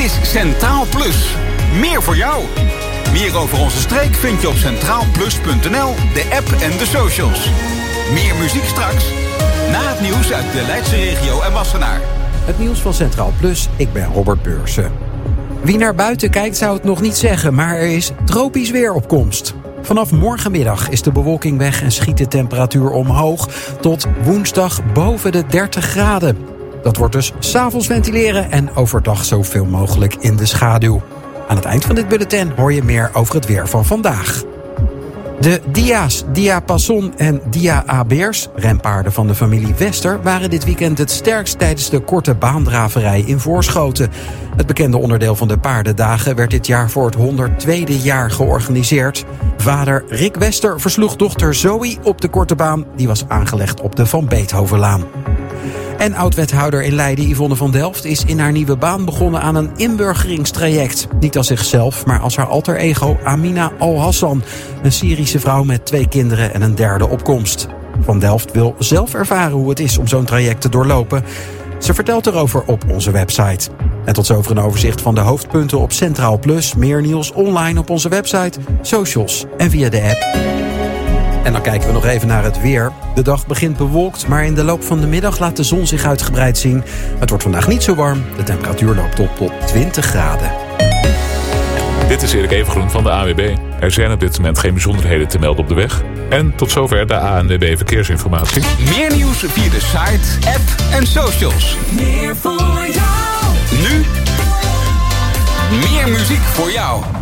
is Centraal Plus. Meer voor jou. Meer over onze streek vind je op centraalplus.nl, de app en de socials. Meer muziek straks. Na het nieuws uit de Leidse regio en Wassenaar. Het nieuws van Centraal Plus, ik ben Robert Beursen. Wie naar buiten kijkt zou het nog niet zeggen, maar er is tropisch weer op komst. Vanaf morgenmiddag is de bewolking weg en schiet de temperatuur omhoog tot woensdag boven de 30 graden. Dat wordt dus 's avonds ventileren en overdag zoveel mogelijk in de schaduw. Aan het eind van dit bulletin hoor je meer over het weer van vandaag. De Dia's, Diapason en Dia-Abeers, renpaarden van de familie Wester, waren dit weekend het sterkst tijdens de korte baandraverij in Voorschoten. Het bekende onderdeel van de paardendagen werd dit jaar voor het 102e jaar georganiseerd. Vader Rick Wester versloeg dochter Zoe op de korte baan. Die was aangelegd op de Van Beethovenlaan. En oud-wethouder in Leiden Yvonne van Delft is in haar nieuwe baan begonnen aan een inburgeringstraject. Niet als zichzelf, maar als haar alter ego Amina Al-Hassan. Een Syrische vrouw met 2 kinderen en een derde opkomst. Van Delft wil zelf ervaren hoe het is om zo'n traject te doorlopen. Ze vertelt erover op onze website. En tot zover een overzicht van de hoofdpunten op Centraal Plus. Meer nieuws online op onze website, socials en via de app. En dan kijken we nog even naar het weer. De dag begint bewolkt, maar in de loop van de middag laat de zon zich uitgebreid zien. Het wordt vandaag niet zo warm. De temperatuur loopt op tot 20 graden. Dit is Erik Evengroen van de ANWB. Er zijn op dit moment geen bijzonderheden te melden op de weg. En tot zover de ANWB Verkeersinformatie. Meer nieuws via de site, app en socials. Meer voor jou. Nu meer muziek voor jou.